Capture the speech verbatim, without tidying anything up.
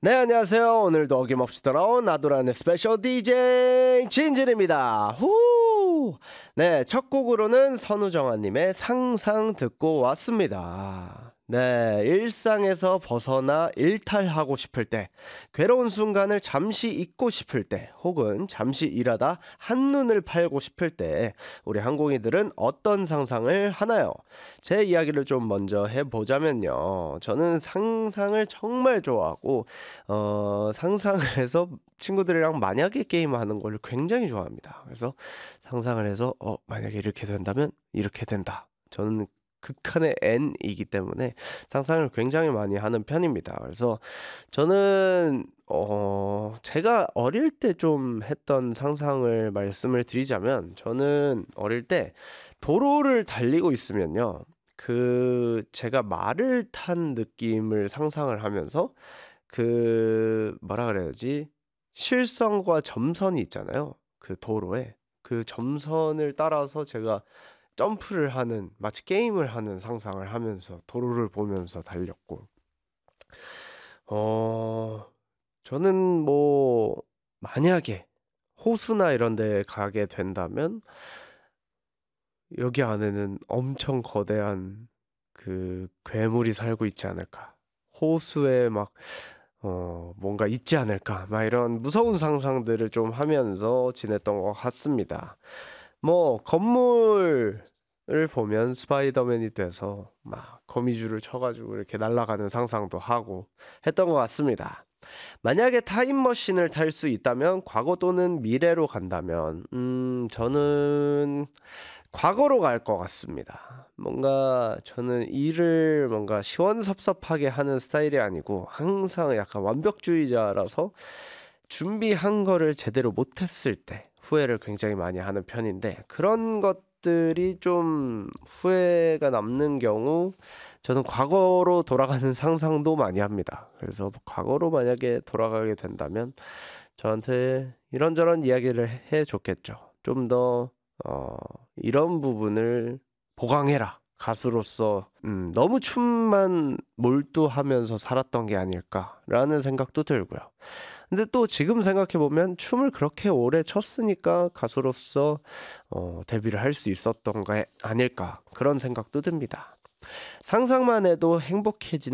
네, 안녕하세요. 오늘도 어김없이 돌아온 나도란의 스페셜 디제이 진진입니다. 후! 네, 첫 곡으로는 선우정아님의 상상 듣고 왔습니다. 네, 일상에서 벗어나 일탈하고 싶을 때, 괴로운 순간을 잠시 잊고 싶을 때, 혹은 잠시 일하다 한눈을 팔고 싶을 때, 우리 항공이들은 어떤 상상을 하나요? 제 이야기를 좀 먼저 해보자면요. 저는 상상을 정말 좋아하고, 어, 상상을 해서 친구들이랑 만약에 게임하는 걸 굉장히 좋아합니다. 그래서 상상을 해서 어, 만약에 이렇게 된다면 이렇게 된다. 저는 극한의 N이기 때문에 상상을 굉장히 많이 하는 편입니다. 그래서 저는 어, 제가 어릴 때 좀 했던 상상을 말씀을 드리자면, 저는 어릴 때 도로를 달리고 있으면요. 그 제가 말을 탄 느낌을 상상을 하면서, 그 뭐라 그래야지, 실선과 점선이 있잖아요. 그 도로에 그 점선을 따라서 제가 점프를 하는, 마치 게임을 하는 상상을 하면서 도로를 보면서 달렸고, 어 저는 뭐 만약에 호수나 이런 데 가게 된다면 여기 안에는 엄청 거대한 그 괴물이 살고 있지 않을까, 호수에 막 어 뭔가 있지 않을까, 막 이런 무서운 상상들을 좀 하면서 지냈던 것 같습니다. 뭐 건물을 보면 스파이더맨이 돼서 막 거미줄을 쳐가지고 이렇게 날아가는 상상도 하고 했던 것 같습니다. 만약에 타임머신을 탈 수 있다면 과거 또는 미래로 간다면, 음 저는 과거로 갈 것 같습니다. 뭔가 저는 일을 뭔가 시원섭섭하게 하는 스타일이 아니고, 항상 약간 완벽주의자라서 준비한 거를 제대로 못했을 때 후회를 굉장히 많이 하는 편인데, 그런 것들이 좀 후회가 남는 경우 저는 과거로 돌아가는 상상도 많이 합니다. 그래서 과거로 만약에 돌아가게 된다면 저한테 이런저런 이야기를 해줬겠죠. 좀 더 어, 이런 부분을 보강해라. 가수로서 음, 너무 춤만 몰두하면서 살았던 게 아닐까라는 생각도 들고요. 근데 또 지금 생각해보면 춤을 그렇게 오래 췄으니까 가수로서 어, 데뷔를 할 수 있었던 게 아닐까, 그런 생각도 듭니다. 상상만 해도 행복해지는